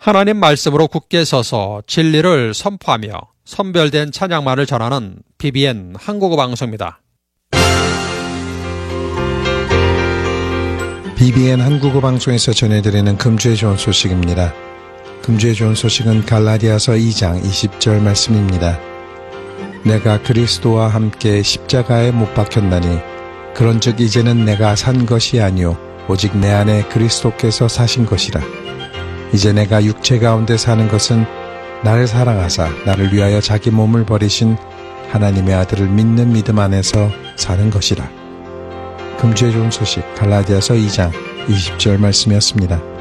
하나님 말씀으로 굳게 서서 진리를 선포하며 선별된 찬양만을 전하는 BBN 한국어 방송입니다. BBN 한국어 방송에서 전해드리는 금주의 좋은 소식입니다. 금주의 좋은 소식은 갈라디아서 2장 20절 말씀입니다. 내가 그리스도와 함께 십자가에 못 박혔나니 그런즉 이제는 내가 산 것이 아니요 오직 내 안에 그리스도께서 사신 것이라. 이제 내가 육체 가운데 사는 것은 나를 사랑하사 나를 위하여 자기 몸을 버리신 하나님의 아들을 믿는 믿음 안에서 사는 것이라. 금주의 좋은 소식 갈라디아서 2장 20절 말씀이었습니다.